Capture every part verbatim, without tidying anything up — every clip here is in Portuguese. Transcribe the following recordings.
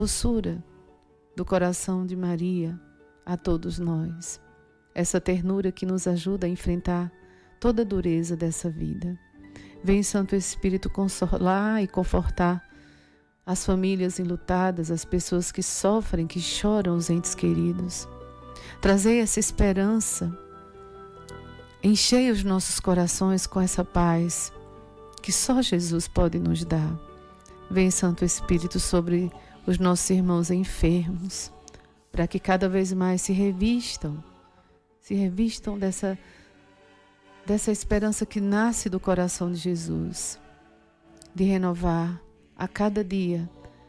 doçura do coração de Maria a todos nós. Essa ternura que nos ajuda a enfrentar toda a dureza dessa vida. Vem, Santo Espírito, consolar e confortar as famílias enlutadas, as pessoas que sofrem, que choram os entes queridos. Trazei essa esperança, enchei os nossos corações com essa paz que só Jesus pode nos dar. Vem, Santo Espírito, sobre os nossos irmãos enfermos, para que cada vez mais se revistam, se revistam dessa, dessa esperança que nasce do coração de Jesus, de renovar a cada dia,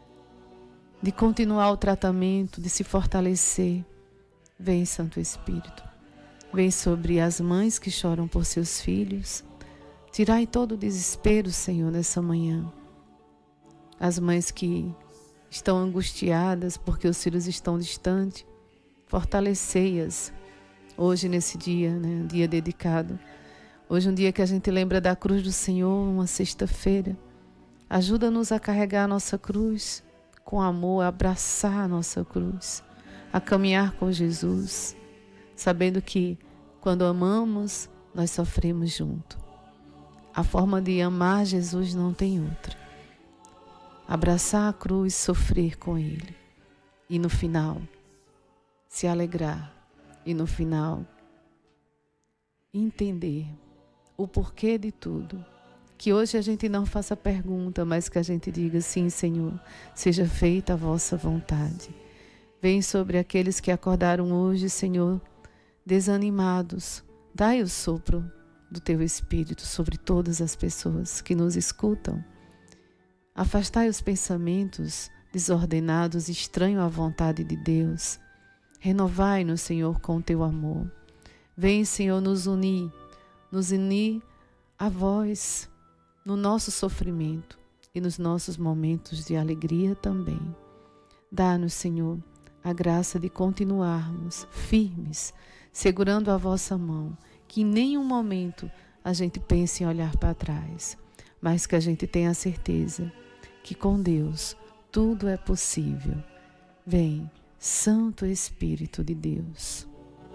de continuar o tratamento, de se fortalecer. Vem, Santo Espírito, vem sobre as mães que choram por seus filhos. Tirai todo o desespero, Senhor, nessa manhã. As mães que estão angustiadas porque os filhos estão distantes, fortalecei-as hoje nesse dia, né, um dia dedicado. Hoje um dia que a gente lembra da cruz do Senhor, uma sexta-feira. Ajuda-nos a carregar a nossa cruz com amor, a abraçar a nossa cruz, a caminhar com Jesus, sabendo que quando amamos, nós sofremos junto. A forma de amar Jesus não tem outra. Abraçar a cruz, sofrer com Ele. E no final, se alegrar. E no final, entender o porquê de tudo. Que hoje a gente não faça pergunta, mas que a gente diga: sim, Senhor, seja feita a vossa vontade. Vem sobre aqueles que acordaram hoje, Senhor, desanimados. Dai o sopro do Teu Espírito sobre todas as pessoas que nos escutam. Afastai os pensamentos desordenados, estranhos à vontade de Deus. Renovai-nos, Senhor, com o Teu amor. Vem, Senhor, nos unir, nos unir a Vós, no nosso sofrimento e nos nossos momentos de alegria também. Dá-nos, Senhor, a graça de continuarmos firmes, segurando a vossa mão, que em nenhum momento a gente pense em olhar para trás, mas que a gente tenha a certeza que com Deus tudo é possível. Vem, Santo Espírito de Deus.